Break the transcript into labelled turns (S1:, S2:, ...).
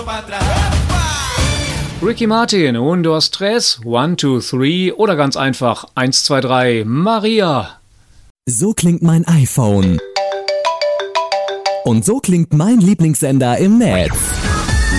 S1: Ricky Martin, Un, dos, tres, 1, 2, 3 oder ganz einfach 1, 2, 3, Maria.
S2: So klingt mein iPhone. Und so klingt mein Lieblingssender im Netz.